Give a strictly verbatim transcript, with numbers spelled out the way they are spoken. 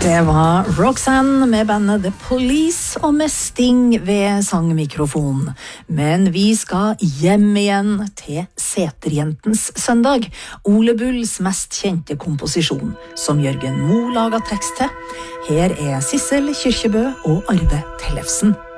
Det var Roxanne med bandet The Police og med Sting ved sangmikrofon. Men vi skal hjem igjen til Seterjentens søndag, Ole Bulls mest kjente komposisjon, som Jørgen Moe laget tekst til. Her er Sissel Kyrkjebø og Arve Tellefsen.